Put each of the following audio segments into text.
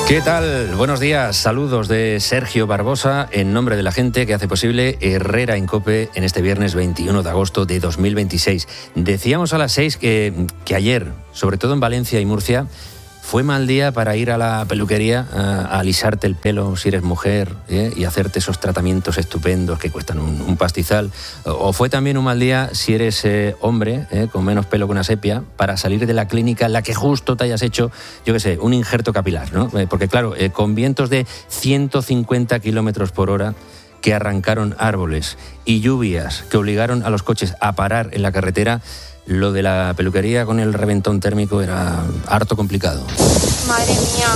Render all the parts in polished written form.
¿Qué tal? Buenos días, saludos de Sergio Barbosa en nombre de la gente que hace posible Herrera en COPE en este viernes 21 de agosto de 2026. Decíamos a las 6 que ayer, sobre todo en Valencia y Murcia, fue mal día para ir a la peluquería a alisarte el pelo si eres mujer y hacerte esos tratamientos estupendos que cuestan un pastizal. O fue también un mal día si eres hombre, con menos pelo que una sepia, para salir de la clínica en la que justo te hayas hecho, yo qué sé, un injerto capilar, ¿no? Porque claro, con vientos de 150 kilómetros por hora que arrancaron árboles y lluvias que obligaron a los coches a parar en la carretera, lo de la peluquería con el reventón térmico era harto complicado. Madre mía.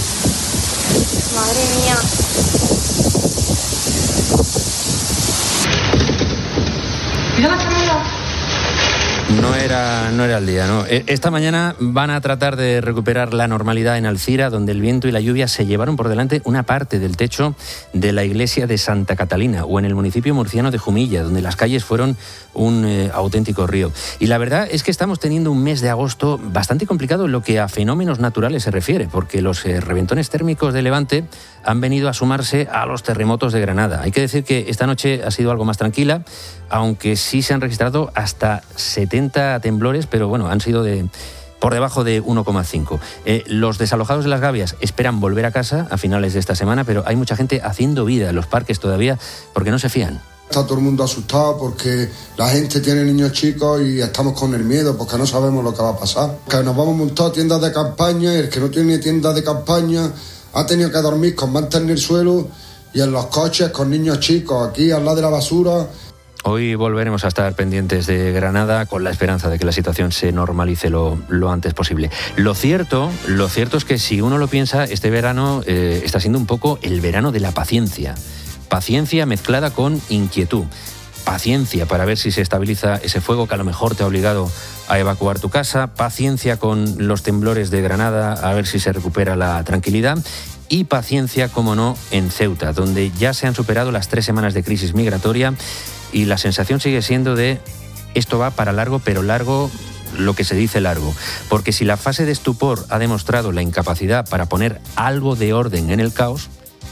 Madre mía. Mira la cámara. No era el día, ¿no? Esta mañana van a tratar de recuperar la normalidad en Alcira, donde el viento y la lluvia se llevaron por delante una parte del techo de la iglesia de Santa Catalina, o en el municipio murciano de Jumilla, donde las calles fueron un auténtico río. Y la verdad es que estamos teniendo un mes de agosto bastante complicado en lo que a fenómenos naturales se refiere, porque los reventones térmicos de Levante han venido a sumarse a los terremotos de Granada. Hay que decir que esta noche ha sido algo más tranquila, aunque sí se han registrado hasta 70 temblores, pero bueno, han sido por debajo de 1,5. Los desalojados de Las Gavias esperan volver a casa a finales de esta semana, pero hay mucha gente haciendo vida en los parques todavía porque no se fían. Está todo el mundo asustado porque la gente tiene niños chicos y estamos con el miedo porque no sabemos lo que va a pasar. Que nos vamos a montar tiendas de campaña y el que no tiene tiendas de campaña ha tenido que dormir con mantas en el suelo y en los coches con niños chicos aquí al lado de la basura. Hoy volveremos a estar pendientes de Granada con la esperanza de que la situación se normalice lo antes posible. Lo cierto es que si uno lo piensa, este verano está siendo un poco el verano de la paciencia. Paciencia mezclada con inquietud. Paciencia para ver si se estabiliza ese fuego que a lo mejor te ha obligado a evacuar tu casa. Paciencia con los temblores de Granada, a ver si se recupera la tranquilidad. Y paciencia, como no, en Ceuta, donde ya se han superado las 3 semanas de crisis migratoria y la sensación sigue siendo de esto va para largo, pero largo lo que se dice largo. Porque si la fase de estupor ha demostrado la incapacidad para poner algo de orden en el caos,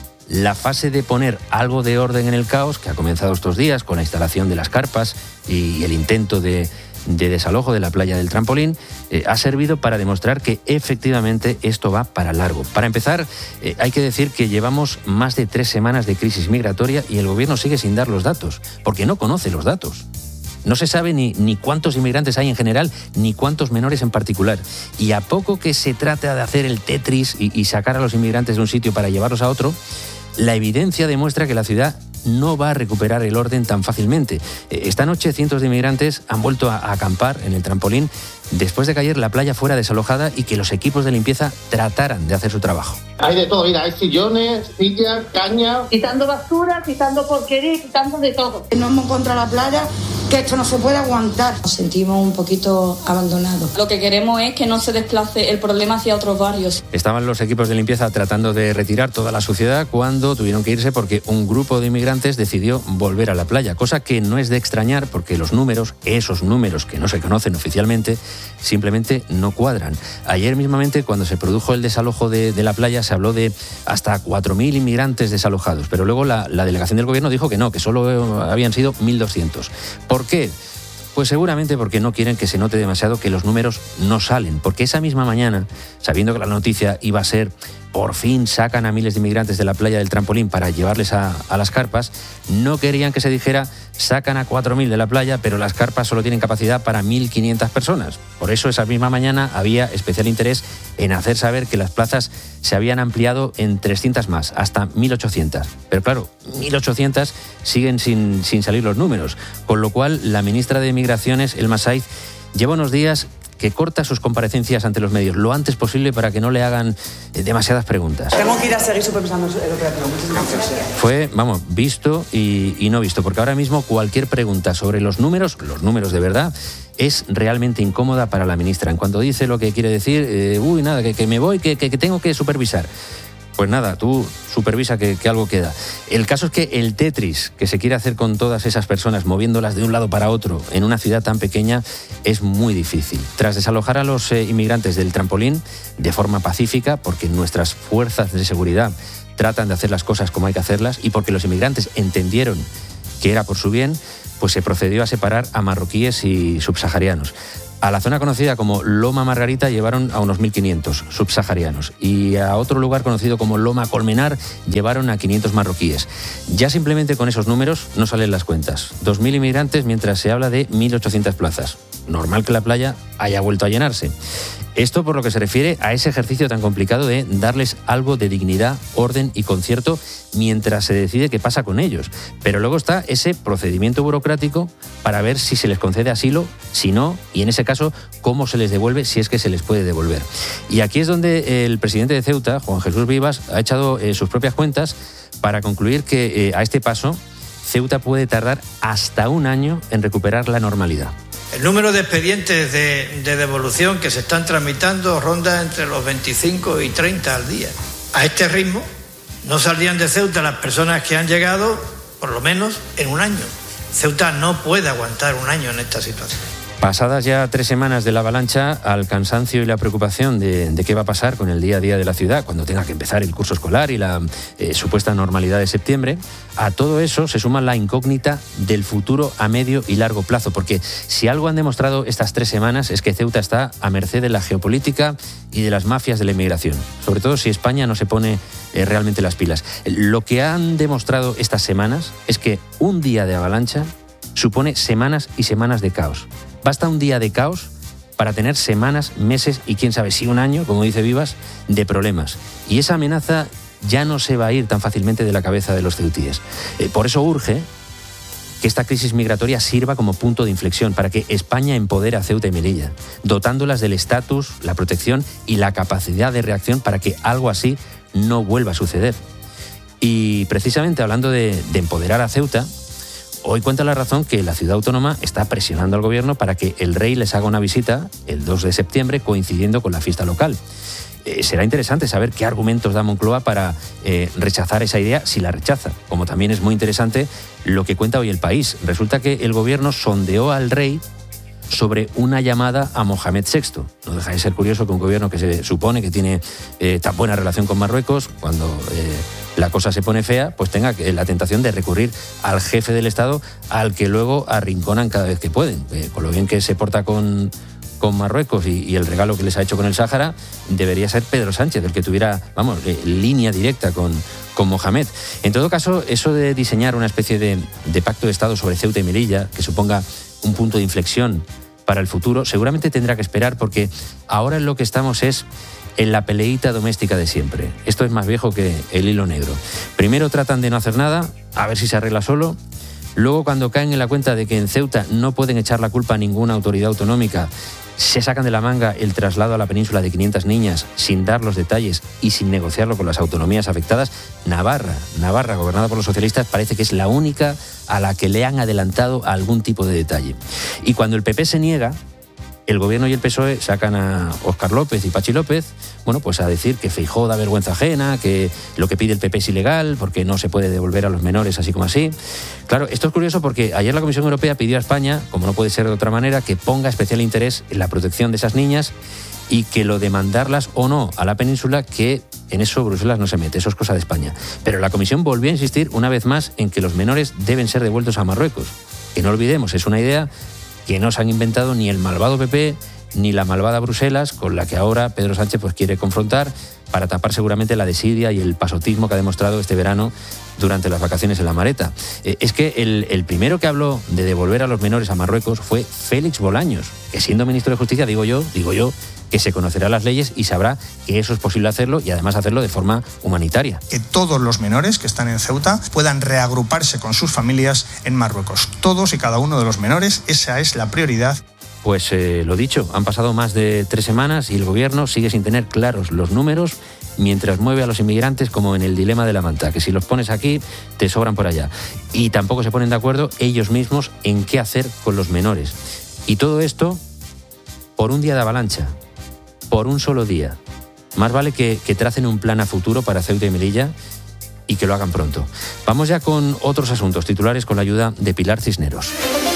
la fase de poner algo de orden en el caos, que ha comenzado estos días con la instalación de las carpas y el intento de desalojo de la playa del Trampolín, ha servido para demostrar que efectivamente esto va para largo. Para empezar, hay que decir que llevamos más de 3 semanas de crisis migratoria y el gobierno sigue sin dar los datos, porque no conoce los datos. No se sabe ni cuántos inmigrantes hay en general, ni cuántos menores en particular. Y a poco que se trata de hacer el Tetris y sacar a los inmigrantes de un sitio para llevarlos a otro, la evidencia demuestra que la ciudad no va a recuperar el orden tan fácilmente. Esta noche cientos de inmigrantes han vuelto a acampar en el Trampolín después de que ayer la playa fuera desalojada y que los equipos de limpieza trataran de hacer su trabajo. Hay de todo, mira, hay sillones, sillas, cañas. Quitando basura, quitando porquería, quitando de todo. No hemos encontrado la playa, que esto no se puede aguantar. Nos sentimos un poquito abandonados. Lo que queremos es que no se desplace el problema hacia otros barrios. Estaban los equipos de limpieza tratando de retirar toda la suciedad cuando tuvieron que irse porque un grupo de inmigrantes decidió volver a la playa, cosa que no es de extrañar porque los números, esos números que no se conocen oficialmente, simplemente no cuadran. Ayer mismamente, cuando se produjo el desalojo de la playa, se habló de hasta 4.000 inmigrantes desalojados, pero luego la delegación del gobierno dijo que no, que solo habían sido 1.200. ¿Por qué? Pues seguramente porque no quieren que se note demasiado que los números no salen, porque esa misma mañana, sabiendo que la noticia iba a ser por fin sacan a miles de inmigrantes de la playa del Trampolín para llevarles a las carpas, no querían que se dijera sacan a 4.000 de la playa, pero las carpas solo tienen capacidad para 1.500 personas. Por eso esa misma mañana había especial interés en hacer saber que las plazas se habían ampliado en 300 más, hasta 1.800. Pero claro, 1.800 siguen sin salir los números, con lo cual la ministra de Migraciones, Elma Saiz, lleva unos días que corta sus comparecencias ante los medios lo antes posible para que no le hagan demasiadas preguntas. Tengo que ir a seguir supervisando el operativo. Muchísimas gracias. Fue, visto y no visto, porque ahora mismo cualquier pregunta sobre los números de verdad, es realmente incómoda para la ministra. En cuanto dice lo que quiere decir, que me voy, que tengo que supervisar. Pues nada, tú supervisa que algo queda. El caso es que el Tetris que se quiere hacer con todas esas personas, moviéndolas de un lado para otro en una ciudad tan pequeña, es muy difícil. Tras desalojar a los inmigrantes del trampolín de forma pacífica, porque nuestras fuerzas de seguridad tratan de hacer las cosas como hay que hacerlas y porque los inmigrantes entendieron que era por su bien, pues se procedió a separar a marroquíes y subsaharianos. A la zona conocida como Loma Margarita llevaron a unos 1.500 subsaharianos y a otro lugar conocido como Loma Colmenar llevaron a 500 marroquíes. Ya simplemente con esos números no salen las cuentas. 2.000 inmigrantes mientras se habla de 1.800 plazas. Normal que la playa haya vuelto a llenarse. Esto por lo que se refiere a ese ejercicio tan complicado de darles algo de dignidad, orden y concierto mientras se decide qué pasa con ellos. Pero luego está ese procedimiento burocrático para ver si se les concede asilo, si no, y en ese caso, cómo se les devuelve, si es que se les puede devolver. Y aquí es donde el presidente de Ceuta, Juan Jesús Vivas, ha echado sus propias cuentas para concluir que a este paso Ceuta puede tardar hasta 1 año en recuperar la normalidad. El número de expedientes de devolución que se están tramitando ronda entre los 25 y 30 al día. A este ritmo no saldrían de Ceuta las personas que han llegado, por lo menos, en 1 año. Ceuta no puede aguantar 1 año en esta situación. Pasadas ya 3 semanas de la avalancha, al cansancio y la preocupación de qué va a pasar con el día a día de la ciudad cuando tenga que empezar el curso escolar y la supuesta normalidad de septiembre, a todo eso se suma la incógnita del futuro a medio y largo plazo, porque si algo han demostrado estas 3 semanas es que Ceuta está a merced de la geopolítica y de las mafias de la inmigración, sobre todo si España no se pone realmente las pilas. Lo que han demostrado estas semanas es que un día de avalancha supone semanas y semanas de caos. Basta un día de caos para tener semanas, meses y quién sabe si 1 año, como dice Vivas, de problemas. Y esa amenaza ya no se va a ir tan fácilmente de la cabeza de los ceutíes. Por eso urge que esta crisis migratoria sirva como punto de inflexión para que España empodere a Ceuta y Melilla, dotándolas del estatus, la protección y la capacidad de reacción para que algo así no vuelva a suceder. Y precisamente hablando de empoderar a Ceuta, hoy cuenta La Razón que la ciudad autónoma está presionando al gobierno para que el rey les haga una visita el 2 de septiembre coincidiendo con la fiesta local. Será interesante saber qué argumentos da Moncloa para rechazar esa idea si la rechaza. Como también es muy interesante lo que cuenta hoy El País. Resulta que el gobierno sondeó al rey sobre una llamada a Mohamed VI. No deja de ser curioso que un gobierno que se supone que tiene tan buena relación con Marruecos, cuando la cosa se pone fea, pues tenga la tentación de recurrir al jefe del Estado, al que luego arrinconan cada vez que pueden. Con lo bien que se porta con Marruecos y el regalo que les ha hecho con el Sáhara, debería ser Pedro Sánchez el que tuviera, línea directa con Mohamed. En todo caso, eso de diseñar una especie de pacto de Estado sobre Ceuta y Melilla, que suponga un punto de inflexión para el futuro, seguramente tendrá que esperar, porque ahora en lo que estamos es en la peleita doméstica de siempre. Esto es más viejo que el hilo negro. Primero tratan de no hacer nada, a ver si se arregla solo. Luego, cuando caen en la cuenta de que en Ceuta no pueden echar la culpa a ninguna autoridad autonómica, se sacan de la manga el traslado a la península de 500 niñas sin dar los detalles y sin negociarlo con las autonomías afectadas. Navarra, gobernada por los socialistas, parece que es la única a la que le han adelantado algún tipo de detalle. Y cuando el PP se niega, el gobierno y el PSOE sacan a Óscar López y Pachi López, pues a decir que Feijóo da vergüenza ajena, que lo que pide el PP es ilegal, porque no se puede devolver a los menores así como así. Claro, esto es curioso porque ayer la Comisión Europea pidió a España, como no puede ser de otra manera, que ponga especial interés en la protección de esas niñas y que lo de mandarlas o no a la península, que en eso Bruselas no se mete, eso es cosa de España. Pero la Comisión volvió a insistir una vez más en que los menores deben ser devueltos a Marruecos. Que no olvidemos, es una idea que no se han inventado ni el malvado PP ni la malvada Bruselas, con la que ahora Pedro Sánchez quiere confrontar para tapar seguramente la desidia y el pasotismo que ha demostrado este verano durante las vacaciones en La Mareta. Es que el primero que habló de devolver a los menores a Marruecos fue Félix Bolaños, que siendo ministro de Justicia, digo yo, que se conocerá las leyes y sabrá que eso es posible hacerlo y además hacerlo de forma humanitaria. Que todos los menores que están en Ceuta puedan reagruparse con sus familias en Marruecos. Todos y cada uno de los menores, esa es la prioridad. Pues lo dicho, han pasado más de 3 semanas y el gobierno sigue sin tener claros los números mientras mueve a los inmigrantes como en el dilema de la manta, que si los pones aquí, te sobran por allá. Y tampoco se ponen de acuerdo ellos mismos en qué hacer con los menores. Y todo esto por un día de avalancha, por un solo día. Más vale que tracen un plan a futuro para Ceuta y Melilla y que lo hagan pronto. Vamos ya con otros asuntos titulares con la ayuda de Pilar Cisneros.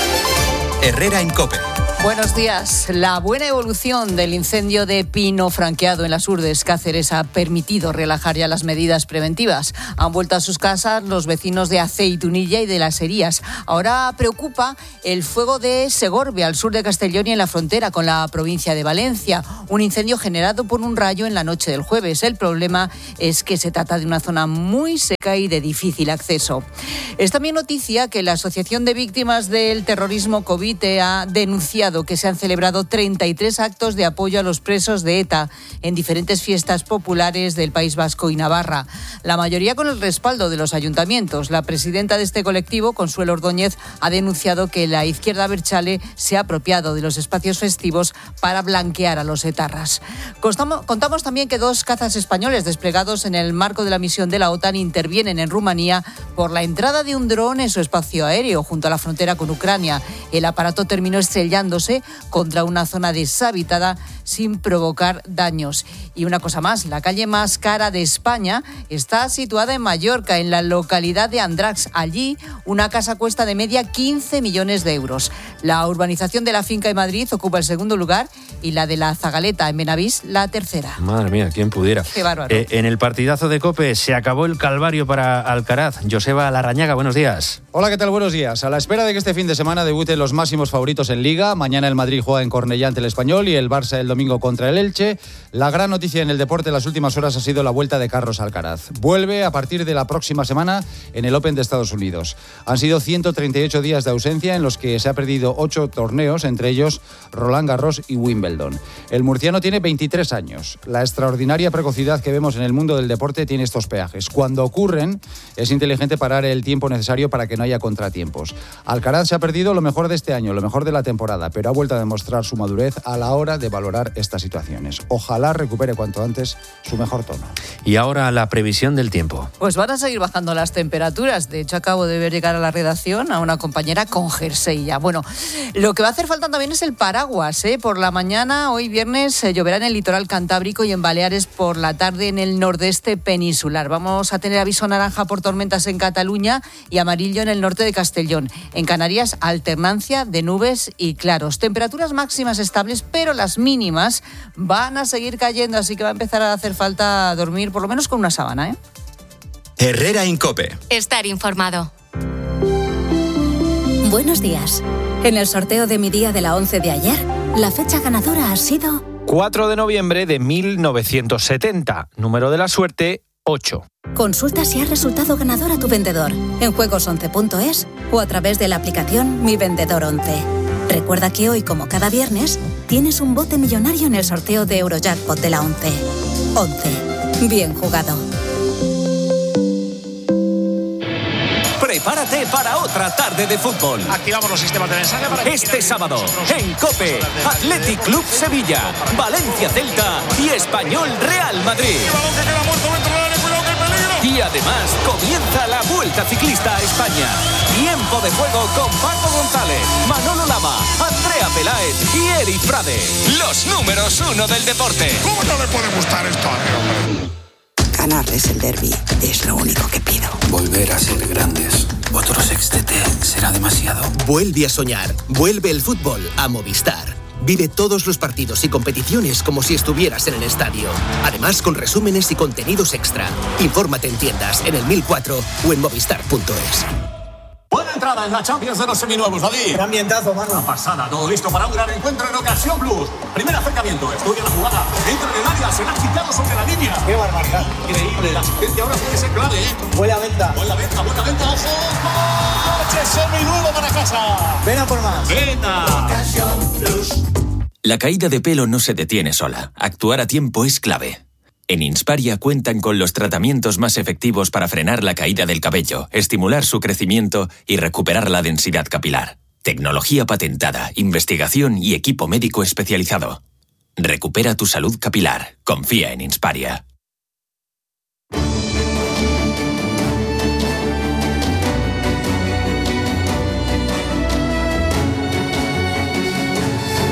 Herrera en COPE. Buenos días. La buena evolución del incendio de pino franqueado en las Urdes Cáceres ha permitido relajar ya las medidas preventivas. Han vuelto a sus casas los vecinos de Aceitunilla y de Las Herías. Ahora preocupa el fuego de Segorbe, al sur de Castellón y en la frontera con la provincia de Valencia. Un incendio generado por un rayo en la noche del jueves. El problema es que se trata de una zona muy seca y de difícil acceso. Es también noticia que la Asociación de Víctimas del Terrorismo COVITE ha denunciado que se han celebrado 33 actos de apoyo a los presos de ETA en diferentes fiestas populares del País Vasco y Navarra. La mayoría con el respaldo de los ayuntamientos. La presidenta de este colectivo, Consuelo Ordóñez, ha denunciado que la izquierda abertzale se ha apropiado de los espacios festivos para blanquear a los etarras. Contamos también que 2 cazas españoles desplegados en el marco de la misión de la OTAN intervienen en Rumanía por la entrada de un dron en su espacio aéreo junto a la frontera con Ucrania. El aparato terminó estrellándose contra una zona deshabitada sin provocar daños. Y una cosa más, la calle más cara de España está situada en Mallorca, en la localidad de Andrax. Allí, una casa cuesta de media 15 millones de euros. La urbanización de la Finca de Madrid ocupa el segundo lugar y la de la Zagaleta en Benavís la tercera. Madre mía, quién pudiera. Qué bárbaro. En el partidazo de COPE se acabó el calvario para Alcaraz. Joseba Larrañaga, buenos días. Hola, ¿qué tal? Buenos días. A la espera de que este fin de semana debuten los máximos favoritos en Liga, mañana el Madrid juega en Cornellá ante el Español y el Barça el domingo contra el Elche. La gran noticia en el deporte en las últimas horas ha sido la vuelta de Carlos Alcaraz. Vuelve a partir de la próxima semana en el Open de Estados Unidos. Han sido 138 días de ausencia en los que se ha perdido 8 torneos, entre ellos Roland Garros y Wimbledon. El murciano tiene 23 años. La extraordinaria precocidad que vemos en el mundo del deporte tiene estos peajes. Cuando ocurren, es inteligente parar el tiempo necesario para que no haya contratiempos. Alcaraz se ha perdido lo mejor de este año, lo mejor de la temporada, pero ha vuelto a demostrar su madurez a la hora de valorar estas situaciones. Ojalá recupere cuanto antes su mejor tono. Y ahora la previsión del tiempo. Pues van a seguir bajando las temperaturas. De hecho, acabo de ver llegar a la redacción a una compañera con jersey ya. Bueno, lo que va a hacer falta también es el paraguas, ¿eh? Por la mañana, hoy viernes, lloverá en el litoral cantábrico y en Baleares por la tarde en el nordeste peninsular. Vamos a tener aviso naranja por tormentas en Cataluña y amarillo en el norte de Castellón. En Canarias, alternancia de nubes y claros. Temperaturas máximas estables, pero las mínimas van a seguir cayendo, así que va a empezar a hacer falta dormir por lo menos con una sábana, ¿eh? Herrera en COPE. Estar informado. Buenos días. En el sorteo de mi día de la 11 de ayer, la fecha ganadora ha sido 4 de noviembre de 1970. Número de la suerte, 8. Consulta si has resultado ganador a tu vendedor en juegos11.es o a través de la aplicación Mi Vendedor 11. Recuerda que hoy, como cada viernes, tienes un bote millonario en el sorteo de Eurojackpot de la 11. 11. Bien jugado. Prepárate para otra tarde de fútbol. Activamos los sistemas de mensaje para este sábado, en COPE, Athletic Club Sevilla, Valencia Celta y Español Real Madrid. Y además comienza la Vuelta Ciclista a España. Tiempo de juego con Paco González, Manolo Lama, Andrea Peláez y Eric Frade. Los números 1 del deporte. ¿Cómo no le puede gustar esto a mi hombre? Ganarles el derbi es lo único que pido. Volver a ser grandes. Otro sextete será demasiado. Vuelve a soñar. Vuelve el fútbol a Movistar. Vive todos los partidos y competiciones como si estuvieras en el estadio. Además, con resúmenes y contenidos extra. Infórmate en tiendas, en el 1004 o en movistar.es. Buena entrada en la Champions de los seminuevos, David. Gran ambientazo, mano. Una pasada, todo listo para un gran encuentro en Ocasión Plus. Primer acercamiento, estudia la jugada. Entra en el área, será quitado sobre la línea. ¡Qué barbaridad! Increíble, la asistencia ahora puede ser clave, ¿eh? Buena venta. Buena venta, ojo. ¡Coche seminuevo para casa! Ven a por más. Venga. Ocasión Plus. La caída de pelo no se detiene sola. Actuar a tiempo es clave. En Insparia cuentan con los tratamientos más efectivos para frenar la caída del cabello, estimular su crecimiento y recuperar la densidad capilar. Tecnología patentada, investigación y equipo médico especializado. Recupera tu salud capilar. Confía en Insparia.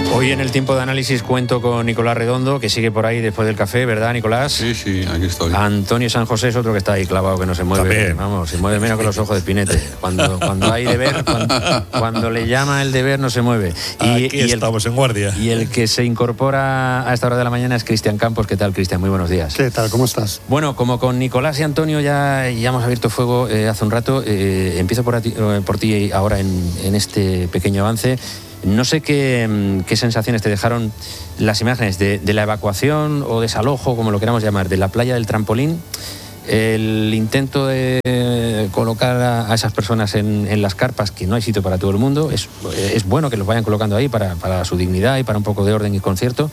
Hoy en el tiempo de análisis cuento con Nicolás Redondo, que sigue por ahí después del café, ¿verdad, Nicolás? Sí, aquí estoy. Antonio San José es otro que está ahí clavado, que no se mueve. También. Vamos, se mueve menos que los ojos de Spinete. Cuando hay deber, cuando le llama el deber, no se mueve. Aquí estamos en guardia. Y el que se incorpora a esta hora de la mañana es Cristian Campos. ¿Qué tal, Cristian? Muy buenos días. ¿Qué tal? ¿Cómo estás? Bueno, como con Nicolás y Antonio ya hemos abierto fuego hace un rato, empiezo por ti ahora en este pequeño avance. No sé qué sensaciones te dejaron las imágenes de la evacuación o desalojo, como lo queramos llamar, de la playa del Trampolín, el intento de colocar a esas personas en las carpas, que no hay sitio para todo el mundo. Es bueno que los vayan colocando ahí para su dignidad y para un poco de orden y concierto.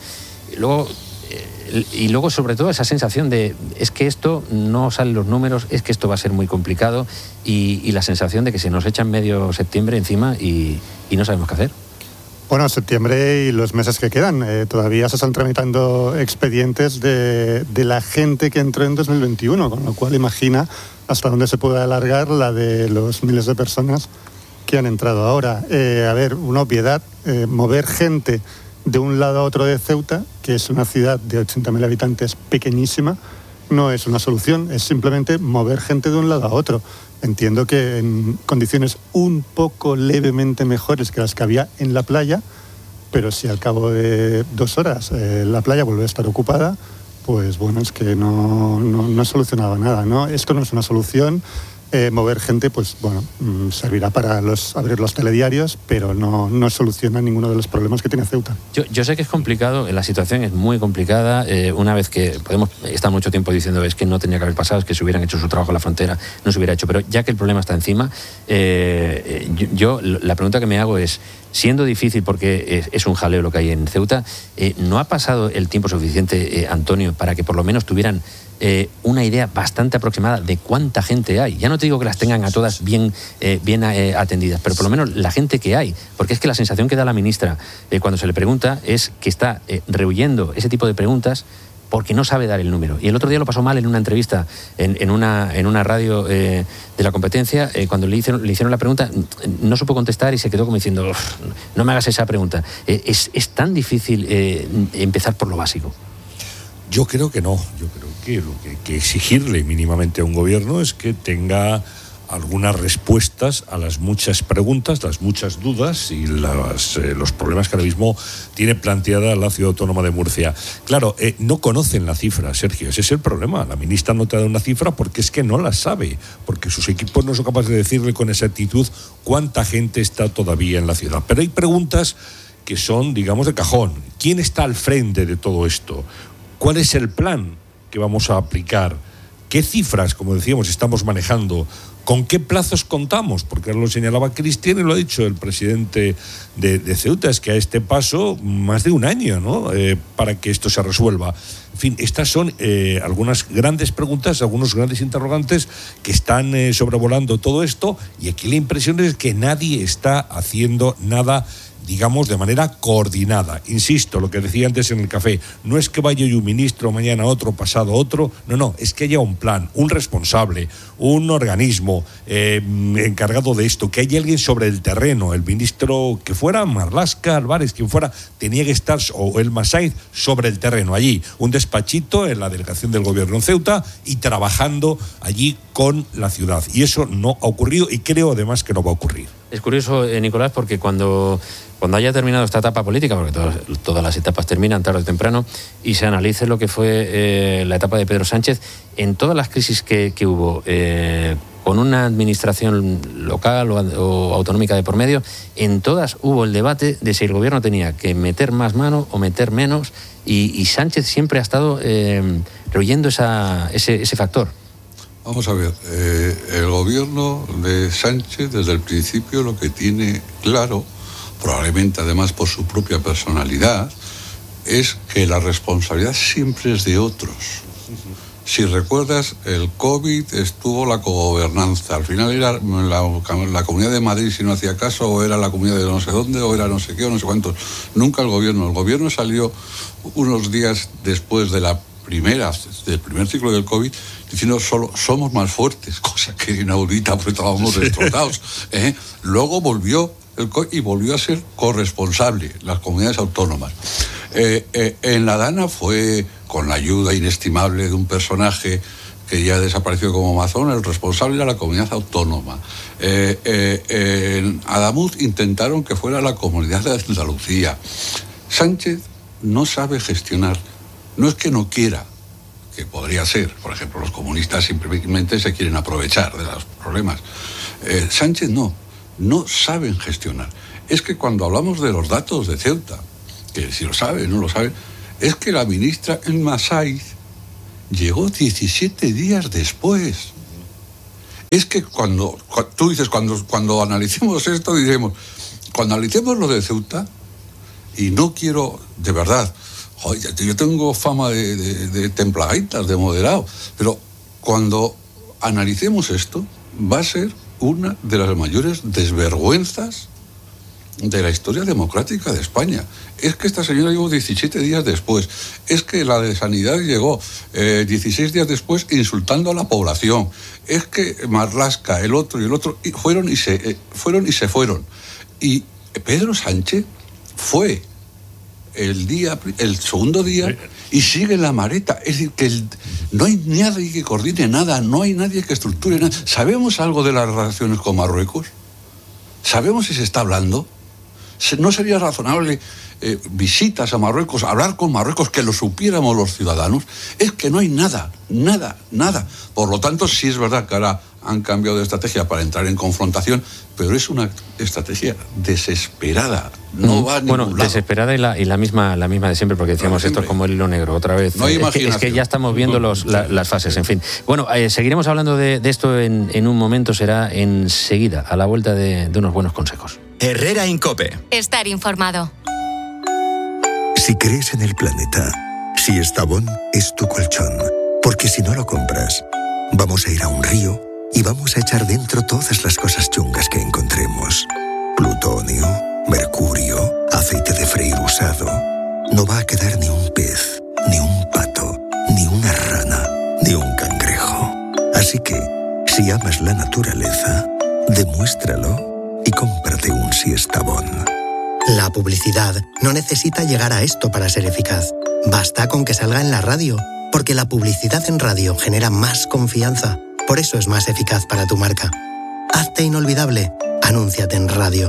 Y luego, sobre todo, esa sensación de es que esto no salen los números, es que esto va a ser muy complicado, y la sensación de que se nos echan medio septiembre encima y no sabemos qué hacer. Bueno, septiembre y los meses que quedan. Todavía se están tramitando expedientes de la gente que entró en 2021, con lo cual imagina hasta dónde se puede alargar la de los miles de personas que han entrado ahora. A ver, una obviedad, mover gente de un lado a otro de Ceuta, que es una ciudad de 80.000 habitantes pequeñísima, no es una solución, es simplemente mover gente de un lado a otro. Entiendo que en condiciones un poco levemente mejores que las que había en la playa, pero si al cabo de 2 horas la playa vuelve a estar ocupada, pues bueno, es que no ha solucionado nada, ¿no? Esto no es una solución. Mover gente, pues bueno, servirá para abrir los telediarios, pero no soluciona ninguno de los problemas que tiene Ceuta. Yo sé que es complicado, la situación es muy complicada. Una vez que podemos estar mucho tiempo diciendo es que no tenía que haber pasado, es que si hubieran hecho su trabajo en la frontera no se hubiera hecho, pero ya que el problema está encima, yo la pregunta que me hago es, siendo difícil porque es un jaleo lo que hay en Ceuta, ¿no ha pasado el tiempo suficiente, Antonio, para que por lo menos tuvieran una idea bastante aproximada de cuánta gente hay? Ya no te digo que las tengan a todas bien atendidas, pero por lo menos la gente que hay, porque es que la sensación que da la ministra cuando se le pregunta es que está rehuyendo ese tipo de preguntas porque no sabe dar el número. Y el otro día lo pasó mal en una entrevista en una radio de la competencia, cuando le hicieron la pregunta, no supo contestar y se quedó como diciendo, no me hagas esa pregunta. Es tan difícil empezar por lo básico. Yo creo que no. Yo creo que lo que hay que exigirle mínimamente a un gobierno es que tenga algunas respuestas a las muchas preguntas, las muchas dudas y los problemas que ahora mismo tiene planteada la Ciudad Autónoma de Murcia. Claro, no conocen la cifra, Sergio, ese es el problema. La ministra no te da una cifra porque es que no la sabe, porque sus equipos no son capaces de decirle con exactitud cuánta gente está todavía en la ciudad. Pero hay preguntas que son, digamos, de cajón. ¿Quién está al frente de todo esto? ¿Cuál es el plan que vamos a aplicar? ¿Qué cifras, como decíamos, estamos manejando? ¿Con qué plazos contamos? Porque ahora lo señalaba Cristian y lo ha dicho el presidente de Ceuta, es que a este paso más de un año, ¿no? Para que esto se resuelva. En fin, estas son algunas grandes preguntas, algunos grandes interrogantes que están sobrevolando todo esto, y aquí la impresión es que nadie está haciendo nada, digamos, de manera coordinada. Insisto, lo que decía antes en el café, no es que vaya hoy un ministro, mañana otro, pasado otro, no, es que haya un plan, un responsable, un organismo encargado de esto, que haya alguien sobre el terreno. El ministro que fuera, Marlaska, Álvarez, quien fuera, tenía que estar, o el Masaiz, sobre el terreno, allí, un despachito en la delegación del gobierno en Ceuta y trabajando allí con la ciudad. Y eso no ha ocurrido y creo además que no va a ocurrir. Es curioso, Nicolás, porque cuando haya terminado esta etapa política, porque todas las etapas terminan tarde o temprano, y se analice lo que fue la etapa de Pedro Sánchez, en todas las crisis que hubo, con una administración local o autonómica de por medio, en todas hubo el debate de si el gobierno tenía que meter más mano o meter menos, y Sánchez siempre ha estado rehuyendo ese factor. Vamos a ver, el gobierno de Sánchez desde el principio lo que tiene claro, probablemente además por su propia personalidad, es que la responsabilidad siempre es de otros. Si recuerdas, el COVID estuvo la cogobernanza. Al final era la Comunidad de Madrid si no hacía caso, o era la Comunidad de no sé dónde, o era no sé qué, o no sé cuántos. Nunca el gobierno. El gobierno salió unos días después del primer ciclo del COVID, diciendo solo somos más fuertes, cosa que inaudita porque estábamos destrozados. Luego volvió y volvió a ser corresponsable, las comunidades autónomas. En la Dana fue, con la ayuda inestimable de un personaje que ya desapareció como Amazon, el responsable era la comunidad autónoma. En Adamuz intentaron que fuera la comunidad de Andalucía. Sánchez no sabe gestionar, no es que no quiera, que podría ser, por ejemplo, los comunistas simplemente se quieren aprovechar de los problemas. Sánchez no saben gestionar. Es que cuando hablamos de los datos de Ceuta, que si lo sabe, no lo sabe, es que la ministra Elma Saiz llegó 17 días después. Es que cuando tú dices, cuando analicemos esto, diremos, cuando analicemos lo de Ceuta, y no quiero, de verdad, yo tengo fama de templadaitas, de moderado, pero cuando analicemos esto, va a ser una de las mayores desvergüenzas de la historia democrática de España. Es que esta señora llegó 17 días después. Es que la de Sanidad llegó 16 días después insultando a la población. Es que Marlaska, el otro y el otro, fueron y se fueron. Y Pedro Sánchez fue el segundo día y sigue la mareta. Es decir, que no hay nadie que coordine nada, no hay nadie que estructure nada. ¿Sabemos algo de las relaciones con Marruecos? ¿Sabemos si se está hablando? ¿No sería razonable visitas a Marruecos, hablar con Marruecos, que lo supiéramos los ciudadanos? Es que no hay nada. Por lo tanto, sí es verdad que ahora han cambiado de estrategia para entrar en confrontación, pero es una estrategia desesperada. No va a ningún lado. Desesperada y la misma de siempre, porque decíamos esto es como el hilo negro otra vez. No hay imaginación. Es que ya estamos viendo las fases, en fin. Bueno, seguiremos hablando de esto en un momento, será enseguida, a la vuelta de unos buenos consejos. Herrera Incope. Estar informado. Si crees en el planeta, si Estavón es tu colchón, porque si no lo compras, vamos a ir a un río y vamos a echar dentro todas las cosas chungas que encontremos. Plutonio, mercurio, aceite de freír usado. No va a quedar ni un pez, ni un pato, ni una rana, ni un cangrejo. Así que, si amas la naturaleza, demuéstralo y cómprate un Siestabón. La publicidad no necesita llegar a esto para ser eficaz. Basta con que salga en la radio, porque la publicidad en radio genera más confianza. Por eso es más eficaz para tu marca. Hazte inolvidable. Anúnciate en radio.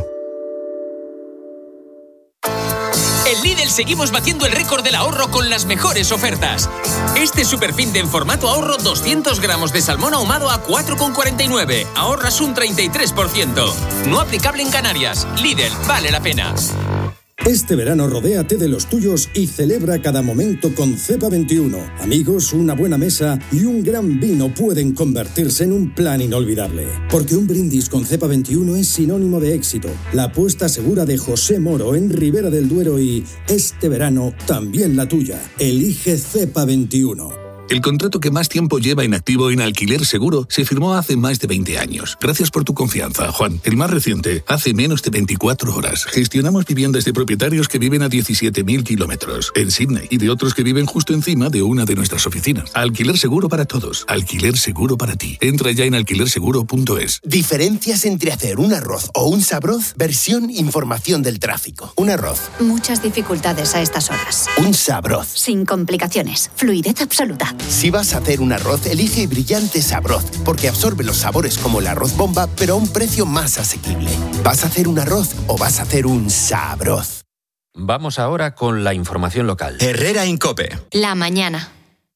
En Lidl seguimos batiendo el récord del ahorro con las mejores ofertas. Este superfin de en formato ahorro 200 gramos de salmón ahumado a 4,49. Ahorras un 33%. No aplicable en Canarias. Lidl, vale la pena. Este verano rodéate de los tuyos y celebra cada momento con Cepa 21. Amigos, una buena mesa y un gran vino pueden convertirse en un plan inolvidable. Porque un brindis con Cepa 21 es sinónimo de éxito. La apuesta segura de José Moro en Ribera del Duero y este verano también la tuya. Elige Cepa 21. El contrato que más tiempo lleva inactivo en Alquiler Seguro se firmó hace más de 20 años. Gracias por tu confianza, Juan. El más reciente, hace menos de 24 horas. Gestionamos viviendas de propietarios que viven a 17.000 kilómetros en Sydney y de otros que viven justo encima de una de nuestras oficinas. Alquiler Seguro para todos. Alquiler Seguro para ti. Entra ya en alquilerseguro.es. Diferencias entre hacer un arroz o un sabroz, versión información del tráfico. Un arroz. Muchas dificultades a estas horas. Un sabroz. Sin complicaciones. Fluidez absoluta. Si vas a hacer un arroz, elige Brillante Sabroz, porque absorbe los sabores como el arroz bomba, pero a un precio más asequible. ¿Vas a hacer un arroz o vas a hacer un sabroz? Vamos ahora con la información local. Herrera Incope. La mañana.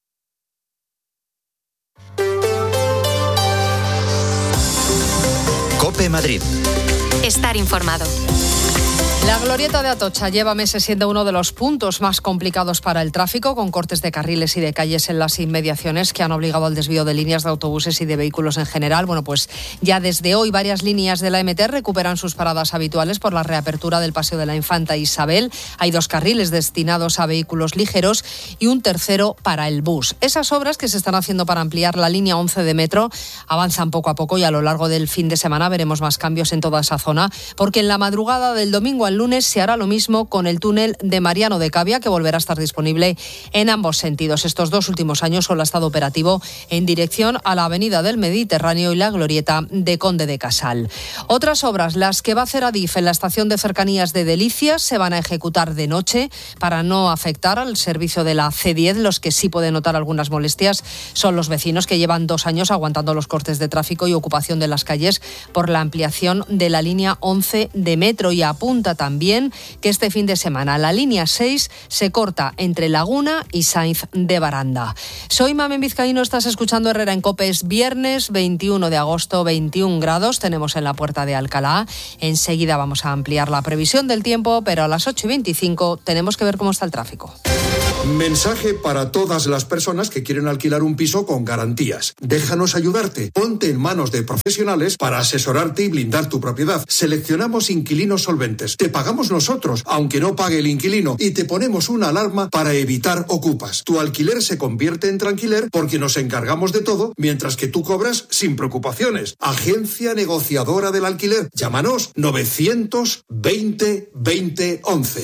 Cope Madrid. Estar informado. La glorieta de Atocha lleva meses siendo uno de los puntos más complicados para el tráfico, con cortes de carriles y de calles en las inmediaciones que han obligado al desvío de líneas de autobuses y de vehículos en general. Bueno, pues ya desde hoy varias líneas de la MT recuperan sus paradas habituales por la reapertura del Paseo de la Infanta Isabel. Hay 2 carriles destinados a vehículos ligeros y un tercero para el bus. Esas obras que se están haciendo para ampliar la línea 11 de metro avanzan poco a poco y a lo largo del fin de semana veremos más cambios en toda esa zona, porque en la madrugada del domingo el lunes, se hará lo mismo con el túnel de Mariano de Cavia, que volverá a estar disponible en ambos sentidos. Estos 2 últimos años solo ha estado operativo en dirección a la Avenida del Mediterráneo y la glorieta de Conde de Casal. Otras obras, las que va a hacer Adif en la estación de cercanías de Delicias, se van a ejecutar de noche para no afectar al servicio de la C10. Los que sí pueden notar algunas molestias son los vecinos, que llevan 2 años aguantando los cortes de tráfico y ocupación de las calles por la ampliación de la línea 11 de metro. Y apunta también que este fin de semana la línea 6 se corta entre Laguna y Sainz de Baranda. Soy Mamen Vizcaíno, estás escuchando Herrera en COPE. Es viernes 21 de agosto, 21 grados tenemos en la Puerta de Alcalá. Enseguida vamos a ampliar la previsión del tiempo, pero a las 8:25 tenemos que ver cómo está el tráfico. Mensaje para todas las personas que quieren alquilar un piso con garantías. Déjanos ayudarte. Ponte en manos de profesionales para asesorarte y blindar tu propiedad. Seleccionamos inquilinos solventes. Te pagamos nosotros, aunque no pague el inquilino, y te ponemos una alarma para evitar ocupas. Tu alquiler se convierte en tranquiler porque nos encargamos de todo, mientras que tú cobras sin preocupaciones. Agencia negociadora del alquiler. Llámanos 920 20 11.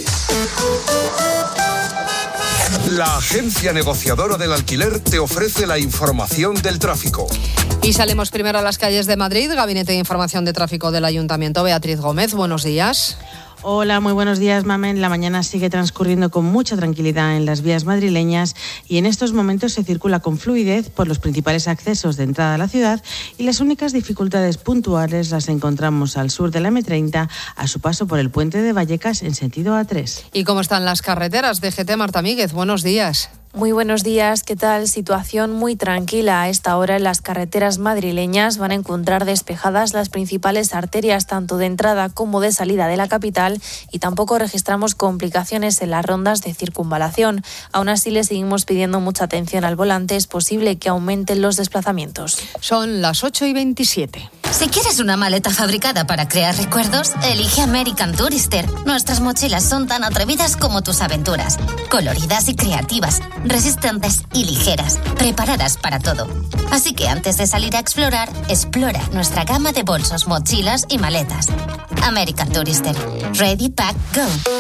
La agencia negociadora del alquiler te ofrece la información del tráfico. Y salimos primero a las calles de Madrid. Gabinete de Información de Tráfico del Ayuntamiento. Beatriz Gómez, buenos días. Hola, muy buenos días, Mamen. La mañana sigue transcurriendo con mucha tranquilidad en las vías madrileñas y en estos momentos se circula con fluidez por los principales accesos de entrada a la ciudad, y las únicas dificultades puntuales las encontramos al sur de la M30 a su paso por el puente de Vallecas en sentido A3. ¿Y cómo están las carreteras? DGT, Marta Míguez, buenos días. Muy buenos días, ¿qué tal? Situación muy tranquila. A esta hora en las carreteras madrileñas van a encontrar despejadas las principales arterias, tanto de entrada como de salida de la capital, y tampoco registramos complicaciones en las rondas de circunvalación. Aún así, le seguimos pidiendo mucha atención al volante. Es posible que aumenten los desplazamientos. Son las 8:27. Si quieres una maleta fabricada para crear recuerdos, elige American Tourister. Nuestras mochilas son tan atrevidas como tus aventuras, coloridas y creativas, resistentes y ligeras, preparadas para todo. Así que antes de salir a explorar, explora nuestra gama de bolsos, mochilas y maletas. American Tourister. Ready, Pack, Go.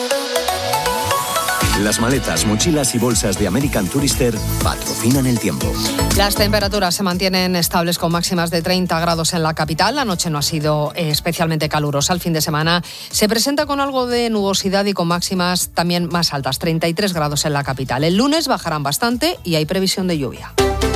Las maletas, mochilas y bolsas de American Tourister patrocinan el tiempo. Las temperaturas se mantienen estables con máximas de 30 grados en la capital. La noche no ha sido especialmente calurosa. El fin de semana se presenta con algo de nubosidad y con máximas también más altas, 33 grados en la capital. El lunes bajarán bastante y hay previsión de lluvia.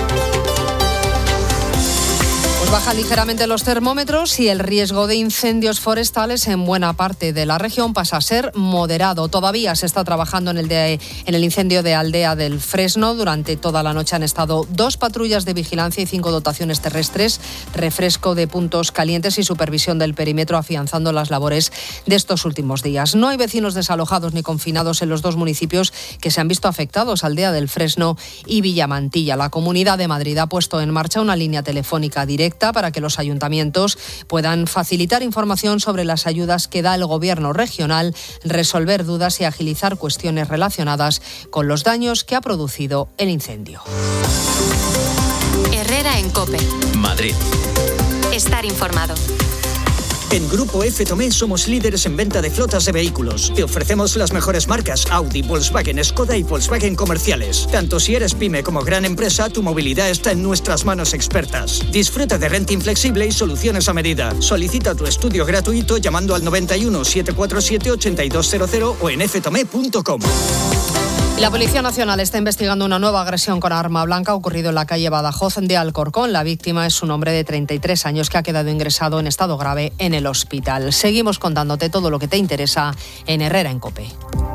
Bajan ligeramente los termómetros y el riesgo de incendios forestales en buena parte de la región pasa a ser moderado. Todavía se está trabajando en el incendio de Aldea del Fresno. Durante toda la noche han estado 2 patrullas de vigilancia y 5 dotaciones terrestres, refresco de puntos calientes y supervisión del perímetro, afianzando las labores de estos últimos días. No hay vecinos desalojados ni confinados en los 2 municipios que se han visto afectados, Aldea del Fresno y Villamantilla. La Comunidad de Madrid ha puesto en marcha una línea telefónica directa para que los ayuntamientos puedan facilitar información sobre las ayudas que da el Gobierno regional, resolver dudas y agilizar cuestiones relacionadas con los daños que ha producido el incendio. Herrera en COPE. Madrid. Estar informado. En Grupo F. Tomé somos líderes en venta de flotas de vehículos. Te ofrecemos las mejores marcas Audi, Volkswagen, Skoda y Volkswagen comerciales. Tanto si eres pyme como gran empresa, tu movilidad está en nuestras manos expertas. Disfruta de renting flexible y soluciones a medida. Solicita tu estudio gratuito llamando al 91 747 8200 o en ftome.com. La Policía Nacional está investigando una nueva agresión con arma blanca ocurrido en la calle Badajoz de Alcorcón. La víctima es un hombre de 33 años que ha quedado ingresado en estado grave en el hospital. Seguimos contándote todo lo que te interesa en Herrera en COPE.